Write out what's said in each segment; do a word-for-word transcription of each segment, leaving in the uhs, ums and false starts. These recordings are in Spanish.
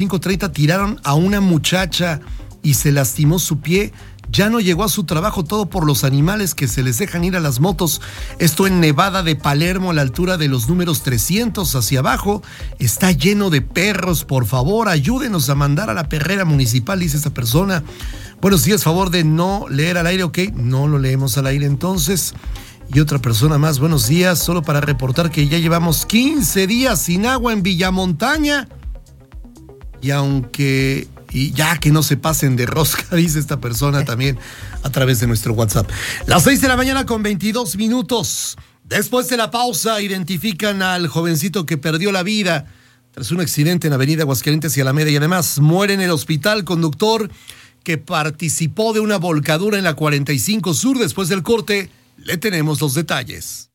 cinco treinta tiraron a una muchacha y se lastimó su pie. Ya no llegó a su trabajo, todo por los animales que se les dejan ir a las motos. Esto en Nevada de Palermo, a la altura de los números trescientos hacia abajo. Está lleno de perros, por favor, ayúdenos a mandar a la perrera municipal, dice esta persona. Buenos días, favor de no leer al aire, ok, no lo leemos al aire entonces. Y otra persona más, buenos días, solo para reportar que ya llevamos quince días sin agua en Villamontaña. Y aunque... Y ya que no se pasen de rosca, dice esta persona también a través de nuestro WhatsApp. Las seis de la mañana con veintidós minutos. Después de la pausa, identifican al jovencito que perdió la vida tras un accidente en Avenida Aguascalientes y Alameda. Y además muere en el hospital conductor que participó de una volcadura en la cuarenta y cinco Sur. Después del corte, le tenemos los detalles.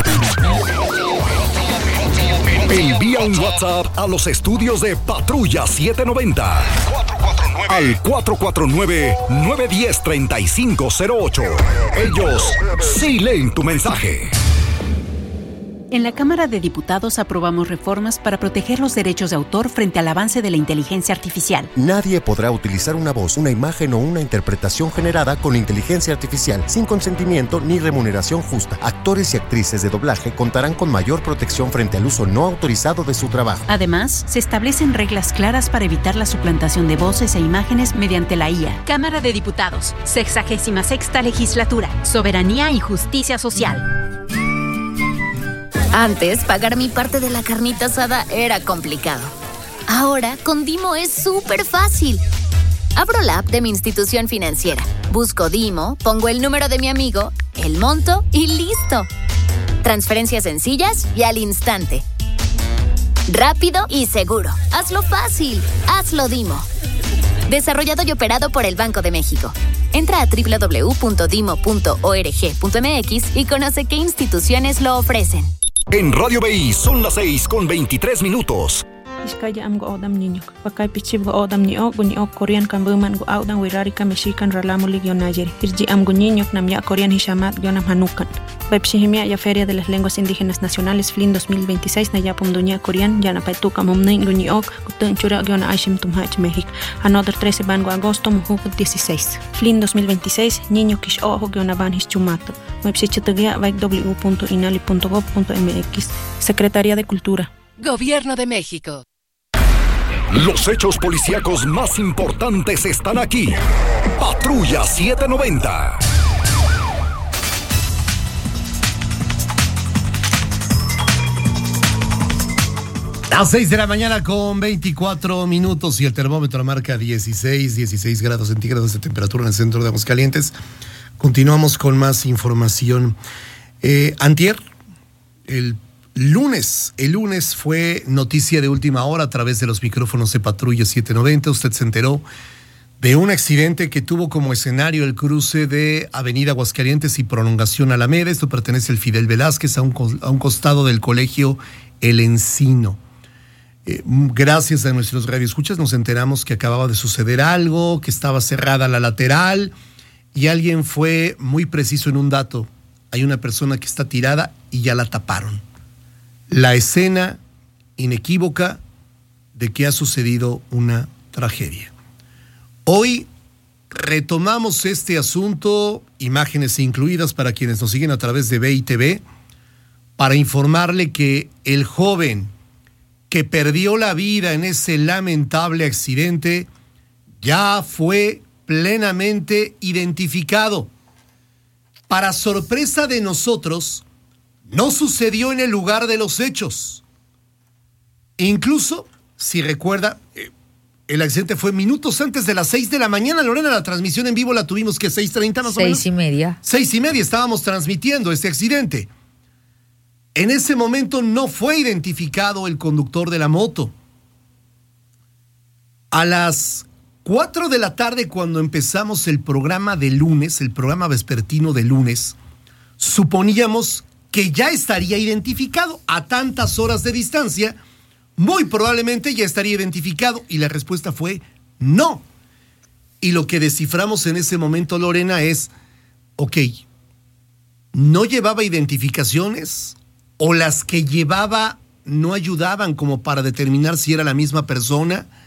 Envía un WhatsApp a los estudios de Patrulla setecientos noventa al cuatro cuatro nueve, nueve uno cero, tres cinco cero ocho. Ellos sí leen tu mensaje. En la Cámara de Diputados aprobamos reformas para proteger los derechos de autor frente al avance de la inteligencia artificial. Nadie podrá utilizar una voz, una imagen o una interpretación generada con inteligencia artificial sin consentimiento ni remuneración justa. Actores y actrices de doblaje contarán con mayor protección frente al uso no autorizado de su trabajo. Además, se establecen reglas claras para evitar la suplantación de voces e imágenes mediante la I A. Cámara de Diputados, sexagésima sexta legislatura, soberanía y justicia social. Antes, pagar mi parte de la carnita asada era complicado. Ahora, con Dimo es súper fácil. Abro la app de mi institución financiera, busco Dimo, pongo el número de mi amigo, el monto y listo. Transferencias sencillas y al instante. Rápido y seguro. Hazlo fácil. Hazlo Dimo. Desarrollado y operado por el Banco de México. Entra a doble u doble u doble u punto dimo punto org punto m x y conoce qué instituciones lo ofrecen. En Radio B I son las seis con veintitrés minutos. Iskaya am go odam niño. Pakay pichib go odam ni o guni o Korean kan buman go audan wirari ka mexican ralamu ligyon Niger. Irji am go niño nam ya Korean hishamat gionam hanukan. Bepshihimia ya Feria de las Lenguas Indígenas Nacionales Flin dos mil veintiséis na ya pumdunya Korean ya na paituka momnin guni o gutun chura giona aishim tumhach México. Another trece ban go agosto mujuk dieciséis. Flin dos mil veintiséis niño kish o giona ban hischumato. Website w w w punto inali punto gob punto m x. Secretaría de Cultura. Gobierno de México. Los hechos policíacos más importantes están aquí. Patrulla setecientos noventa. Las seis de la mañana con veinticuatro minutos y el termómetro marca dieciséis, dieciséis grados centígrados de temperatura en el centro de Aguascalientes. Continuamos con más información. Eh, antier, el lunes, el lunes fue noticia de última hora a través de los micrófonos de Patrulla setecientos noventa. Usted se enteró de un accidente que tuvo como escenario el cruce de Avenida Aguascalientes y Prolongación Alameda. Esto pertenece al Fidel Velázquez, a un, a un costado del colegio El Encino. Eh, gracias a nuestros radioescuchas nos enteramos que acababa de suceder algo, que estaba cerrada la lateral y alguien fue muy preciso en un dato. Hay una persona que está tirada y ya la taparon. La escena inequívoca de que ha sucedido una tragedia. Hoy retomamos este asunto, imágenes incluidas para quienes nos siguen a través de B I T V, para informarle que el joven que perdió la vida en ese lamentable accidente ya fue plenamente identificado. Para sorpresa de nosotros, no sucedió en el lugar de los hechos. Incluso, si recuerda, eh, el accidente fue minutos antes de las seis de la mañana. Lorena, la transmisión en vivo la tuvimos que seis treinta más o menos. Seis y media. Seis y media estábamos transmitiendo este accidente. En ese momento no fue identificado el conductor de la moto. A las cuatro de la tarde, cuando empezamos el programa de lunes, el programa vespertino de lunes, suponíamos que ya estaría identificado. A tantas horas de distancia, muy probablemente ya estaría identificado. Y la respuesta fue no. Y lo que desciframos en ese momento, Lorena, es, ok, no llevaba identificaciones, o las que llevaba no ayudaban como para determinar si era la misma persona.